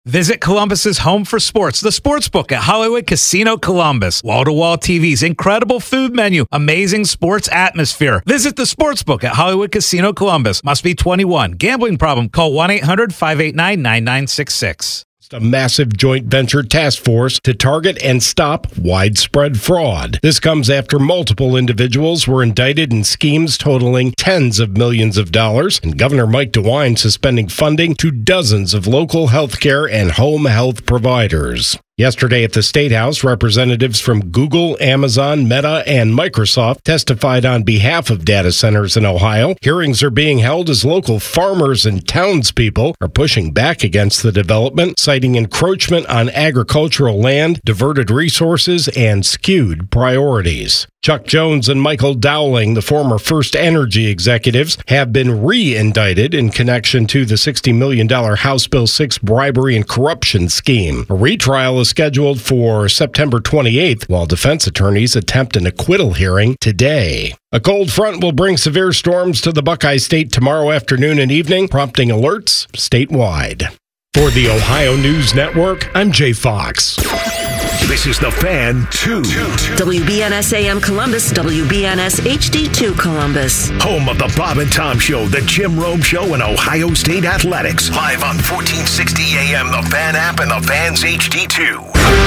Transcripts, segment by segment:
Visit Columbus's home for sports, the Sportsbook at Hollywood Casino Columbus. Wall-to-wall TVs, incredible food menu, amazing sports atmosphere. Visit the Sportsbook at Hollywood Casino Columbus. Must be 21. Gambling problem? Call 1-800-589-9966. A massive joint venture task force to target and stop widespread fraud. This comes after multiple individuals were indicted in schemes totaling tens of millions of dollars, and Governor Mike DeWine suspending funding to dozens of local healthcare and home health providers. Yesterday at the State House, representatives from Google, Amazon, Meta, and Microsoft testified on behalf of data centers in Ohio. Hearings are being held as local farmers and townspeople are pushing back against the development, citing encroachment on agricultural land, diverted resources, and skewed priorities. Chuck Jones and Michael Dowling, the former First Energy executives, have been re-indicted in connection to the $60 million House Bill 6 bribery and corruption scheme. A retrial is scheduled for September 28th, while defense attorneys attempt an acquittal hearing today. A cold front will bring severe storms to the Buckeye State tomorrow afternoon and evening, prompting alerts statewide. For the Ohio News Network, I'm Jay Fox. This is The Fan 2. WBNS AM Columbus, WBNS HD2 Columbus. Home of the Bob and Tom Show, the Jim Rome Show, and Ohio State Athletics. Live on 1460 AM, the Fan app, and the Fans HD2.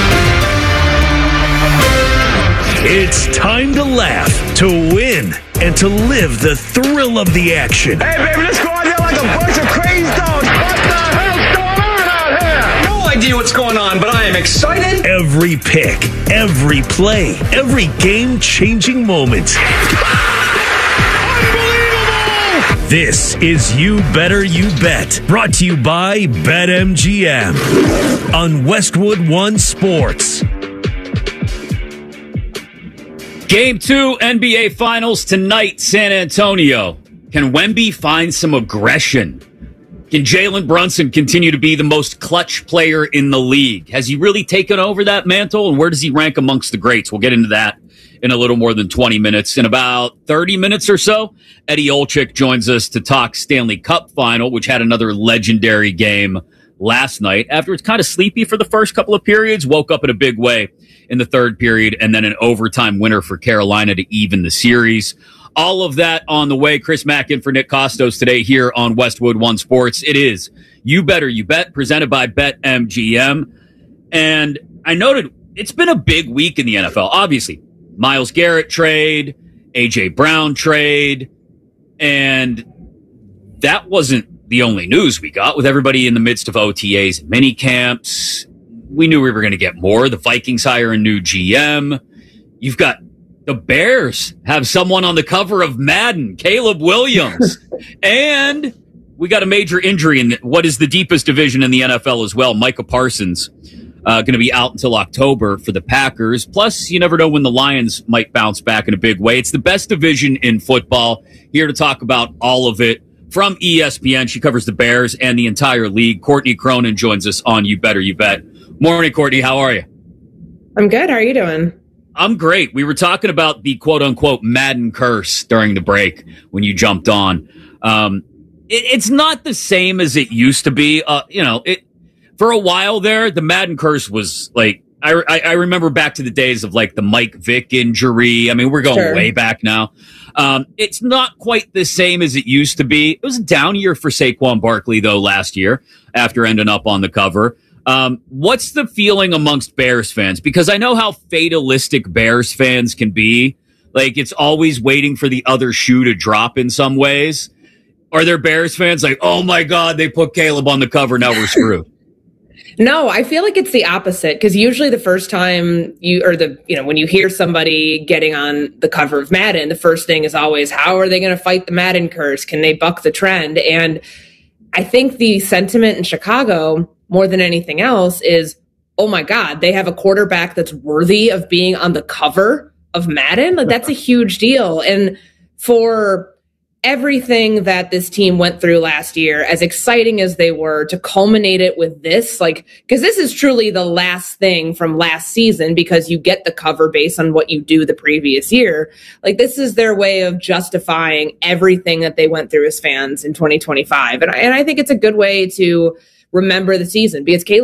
It's time to laugh, to win, and to live the thrill of the action. Hey, baby, let's go out there like a bunch of crazy dogs. What the hell's going on out here? No idea what's going on, but I am excited. Every pick, every play, every game-changing moment. Unbelievable! This is You Better You Bet, brought to you by BetMGM on Westwood One Sports. Game 2, NBA Finals tonight, San Antonio. Can Wemby find some aggression? Can Jalen Brunson continue to be the most clutch player in the league? Has he really taken over that mantle, and where does he rank amongst the greats? We'll get into that in a little more than 20 minutes. In about 30 minutes or so, Eddie Olczyk joins us to talk Stanley Cup Final, which had another legendary game last night. After it's kind of sleepy for the first couple of periods, woke up in a big way in the third period, and then an overtime winner for Carolina to even the series. All of that on the way. Chris Mack in for Nick Costos today here on Westwood One Sports. It is You Better You Bet, presented by BetMGM. And I noted it's been a big week in the NFL. Obviously, Myles Garrett trade, A.J. Brown trade, and that wasn't the only news we got with everybody in the midst of OTAs and mini camps. We knew we were going to get more. The Vikings hire a new GM. You've got the Bears have someone on the cover of Madden, Caleb Williams. And we got a major injury in what is the deepest division in the NFL as well. Micah Parsons going to be out until October for the Packers. Plus, you never know when the Lions might bounce back in a big way. It's the best division in football. Here to talk about all of it from ESPN. She covers the Bears and the entire league. Courtney Cronin joins us on You Better You Bet. Morning, Courtney. How are you? I'm good. How are you doing? I'm great. We were talking about the quote-unquote Madden curse during the break when you jumped on. It's not the same as it used to be. For a while there, the Madden curse was like, I remember back to the days of like the Mike Vick injury. I mean, we're going way back now. It's not quite the same as it used to be. It was a down year for Saquon Barkley, though, last year after ending up on the cover. What's the feeling amongst Bears fans? Because I know how fatalistic Bears fans can be. Like, it's always waiting for the other shoe to drop in some ways. Are there Bears fans like, oh my God, they put Caleb on the cover, now we're screwed? No, I feel like it's the opposite, because usually the first time when you hear somebody getting on the cover of Madden, the first thing is always, how are they going to fight the Madden curse? Can they buck the trend? And I think the sentiment in Chicago, more than anything else, is, oh my God, they have a quarterback that's worthy of being on the cover of Madden. Like, that's a huge deal. And for everything that this team went through last year, as exciting as they were, to culminate it with this, because this is truly the last thing from last season, because you get the cover based on what you do the previous year. Like, this is their way of justifying everything that they went through as fans in 2025. And I think it's a good way to remember the season, because Caleb